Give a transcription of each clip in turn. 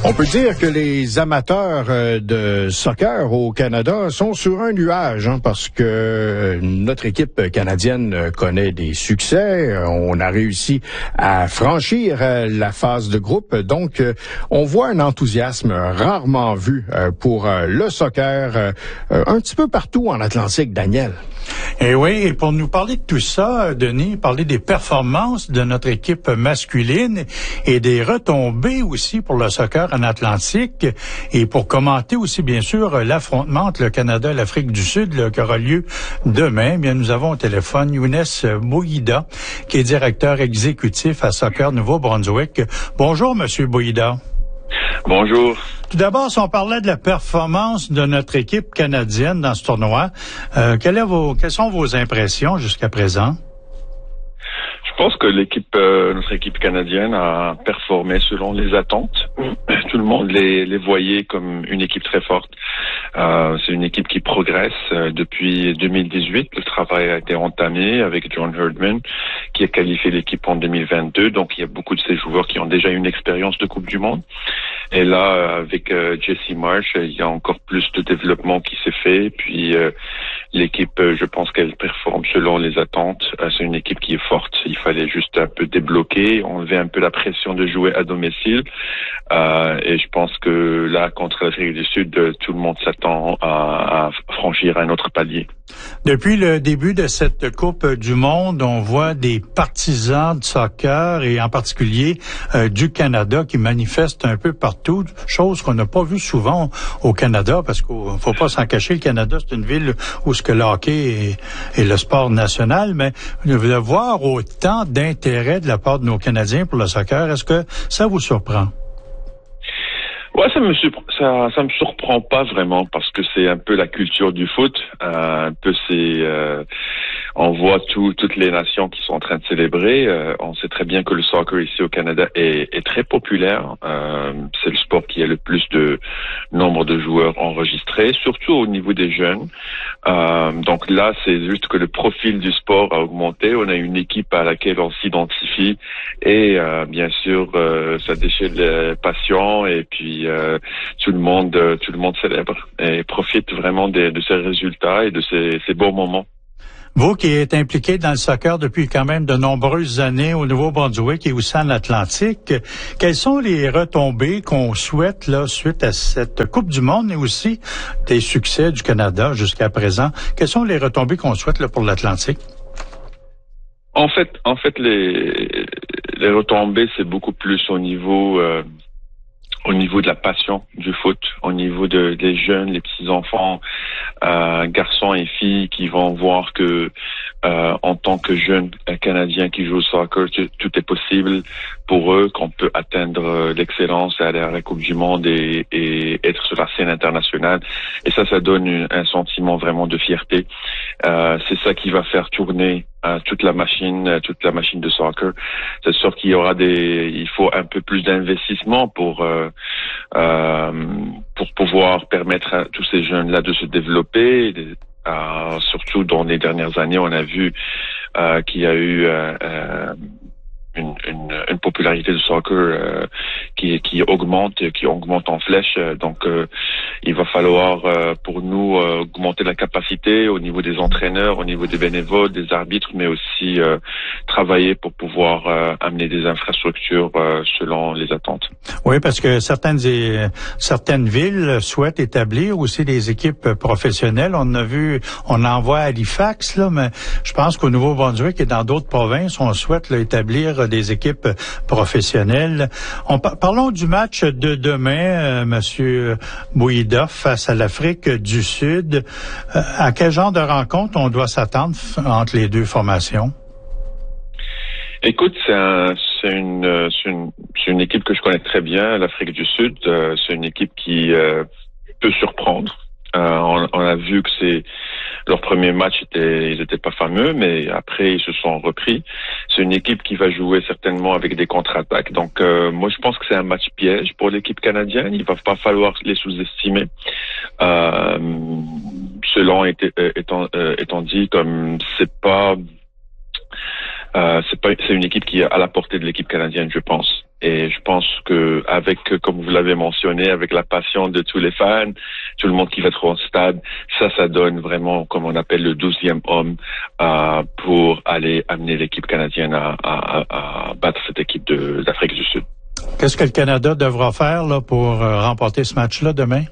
On peut dire que les amateurs de soccer au Canada sont sur un nuage, parce que notre équipe canadienne connaît des succès. On a réussi à franchir la phase de groupe. Donc, on voit un enthousiasme rarement vu pour le soccer un petit peu partout en Atlantique, Daniel. Et oui, et pour nous parler de tout ça, Denis, parler des performances de notre équipe masculine et des retombées aussi pour le soccer en Atlantique, et pour commenter aussi, bien sûr, l'affrontement entre le Canada et l'Afrique du Sud qui aura lieu demain, bien, nous avons au téléphone Younes Bouhida, qui est directeur exécutif à Soccer Nouveau-Brunswick. Bonjour, Monsieur Bouhida. Bonjour. Tout d'abord, si on parlait de la performance de notre équipe canadienne dans ce tournoi, quelles sont vos impressions jusqu'à présent? Je pense que notre équipe canadienne a performé selon les attentes. Tout le monde les voyait comme une équipe très forte. C'est une équipe qui progresse depuis 2018. Le travail a été entamé avec John Herdman, qui a qualifié l'équipe en 2022. Donc, il y a beaucoup de ces joueurs qui ont déjà une expérience de Coupe du Monde. Et là, avec Jesse Marsh, il y a encore plus de développement qui s'est fait. Puis, l'équipe, je pense qu'elle performe selon les attentes. C'est une équipe qui est forte. Il fallait juste un peu débloquer, enlever un peu la pression de jouer à domicile. Et je pense que là, contre l'Afrique du Sud, tout le monde s'attend à franchir un autre palier. Depuis le début de cette Coupe du Monde, on voit des partisans de soccer et en particulier du Canada qui manifestent un peu partout, chose qu'on n'a pas vue souvent au Canada, parce qu'il faut pas s'en cacher, le Canada, c'est une ville où ce que le hockey est le sport national, mais de voir autant d'intérêt de la part de nos Canadiens pour le soccer, est-ce que ça vous surprend? Ouais, ça me surprend pas vraiment, parce que c'est un peu la culture du foot. On voit toutes les nations qui sont en train de célébrer. On sait très bien que le soccer ici au Canada est très populaire. C'est le sport qui a le plus de nombre de joueurs enregistrés, surtout au niveau des jeunes. Donc là, c'est juste que le profil du sport a augmenté. On a une équipe à laquelle on s'identifie et bien sûr, ça déchaîne les passions et puis tout le monde célèbre et profite vraiment de ces résultats et de ces beaux moments. Vous qui êtes impliqué dans le soccer depuis quand même de nombreuses années au Nouveau-Brunswick et aussi en Atlantique, quelles sont les retombées qu'on souhaite là suite à cette Coupe du Monde et aussi des succès du Canada jusqu'à présent? Quelles sont les retombées qu'on souhaite là pour l'Atlantique? En fait, les retombées, c'est beaucoup plus au niveau de la passion du foot, au niveau des jeunes, les petits-enfants, garçons et filles qui vont voir que en tant que jeunes Canadiens qui jouent au soccer, tout est possible pour eux, qu'on peut atteindre l'excellence et aller à la Coupe du Monde et être sur la scène internationale. Et ça donne un sentiment vraiment de fierté. C'est ça qui va faire tourner toute la machine de soccer. C'est sûr qu'il y aura il faut un peu plus d'investissement pour pouvoir permettre à tous ces jeunes-là de se développer. Surtout dans les dernières années, on a vu qu'il y a eu une popularité du soccer qui augmente en flèche. Donc il va falloir pour nous augmenter la capacité au niveau des entraîneurs, au niveau des bénévoles, des arbitres, mais aussi travailler pour pouvoir amener des infrastructures selon les attentes. Oui, parce que certaines villes souhaitent établir aussi des équipes professionnelles. On en voit à Halifax, là, mais je pense qu'au Nouveau-Brunswick et dans d'autres provinces, on souhaite là, établir des équipes professionnelles. Parlons du match de demain, Monsieur Bouhida, face à l'Afrique du Sud. À quel genre de rencontre on doit s'attendre entre les deux formations? Écoute, c'est une équipe que je connais très bien, l'Afrique du Sud. C'est une équipe qui peut surprendre. On a vu que leur premier match ils étaient pas fameux, mais après ils se sont repris. C'est une équipe qui va jouer certainement avec des contre-attaques. Donc moi je pense que c'est un match piège pour l'équipe canadienne. Il va pas falloir les sous-estimer. Selon étant dit, comme c'est une équipe qui est à la portée de l'équipe canadienne, je pense. Et je pense que avec, comme vous l'avez mentionné, avec la passion de tous les fans, tout le monde qui va être au stade, ça donne vraiment, comme on appelle, le 12e homme pour aller amener l'équipe canadienne à battre cette équipe d'Afrique du Sud. Qu'est-ce que le Canada devra faire là pour remporter ce match-là demain?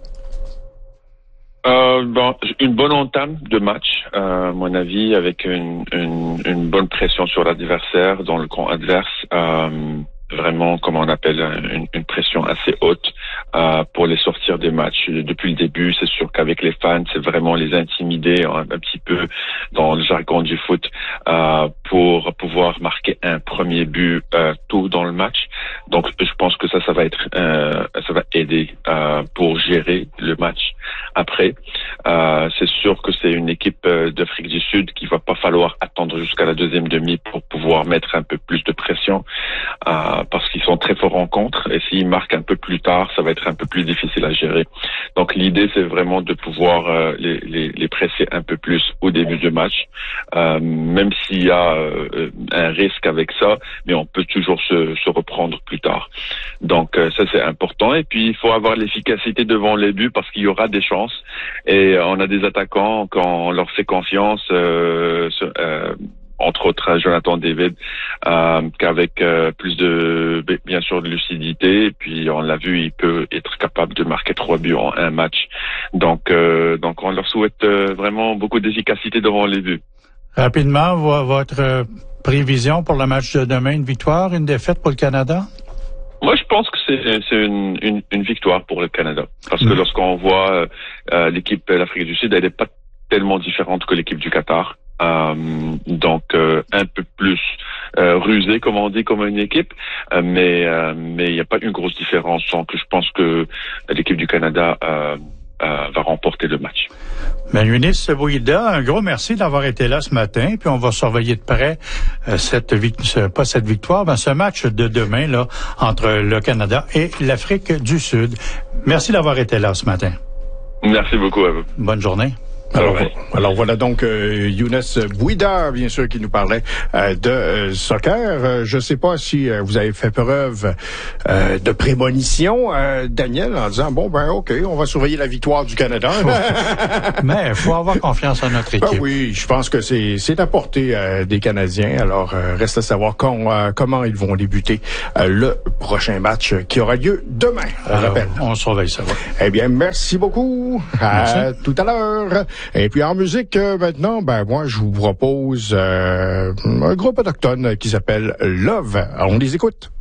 Une bonne entame de match, à mon avis, avec une bonne pression sur l'adversaire dans le camp adverse. Vraiment, comme on appelle, une pression assez haute pour les sortir des matchs. Depuis le début, c'est sûr qu'avec les fans, c'est vraiment les intimider un petit peu dans le jargon du foot pour pouvoir marquer un premier but tôt dans le match. Donc, je pense que ça va aider pour gérer le match. Après, c'est sûr que c'est une équipe d'Afrique du Sud qui va pas falloir attendre jusqu'à la deuxième demi pour pouvoir mettre un peu plus de pression. Parce qu'ils sont très forts en contre, et s'ils marquent un peu plus tard, ça va être un peu plus difficile à gérer. Donc l'idée, c'est vraiment de pouvoir les presser un peu plus au début du match, même s'il y a un risque avec ça, mais on peut toujours se reprendre plus tard. Donc ça, c'est important. Et puis, il faut avoir l'efficacité devant les buts parce qu'il y aura des chances. Et on a des attaquants, quand on leur fait confiance, entre autres Jonathan David, qu'avec plus de, bien sûr, de lucidité, et puis on l'a vu, il peut être capable de marquer 3 buts en un match. Donc on leur souhaite vraiment beaucoup d'efficacité devant les buts. Rapidement, votre prévision pour le match de demain, une victoire, une défaite pour le Canada? Moi, je pense que c'est une victoire pour le Canada, parce que lorsqu'on voit l'équipe de l'Afrique du Sud, elle n'est pas tellement différente que l'équipe du Qatar. Donc un peu plus rusé, comme on dit, comme une équipe, mais il n'y a pas une grosse différence. Donc je pense que l'équipe du Canada va remporter le match. Younis Bouida, un gros merci d'avoir été là ce matin, puis on va surveiller de près ce match de demain là entre le Canada et l'Afrique du Sud. Merci d'avoir été là ce matin. Merci beaucoup à vous. Bonne journée. Alors voilà donc Younis Bouida, bien sûr, qui nous parlait de soccer. Je ne sais pas si vous avez fait preuve de prémonition, Daniel, en disant OK, on va surveiller la victoire du Canada. Mais il faut avoir confiance en notre équipe. Oui, je pense que c'est à portée des Canadiens. Alors reste à savoir comment ils vont débuter le prochain match qui aura lieu demain. On surveille ça. Ouais. Eh bien, merci beaucoup. À tout à l'heure. Et puis en musique, maintenant, moi, je vous propose un groupe autochtone qui s'appelle Love. Alors, on les écoute.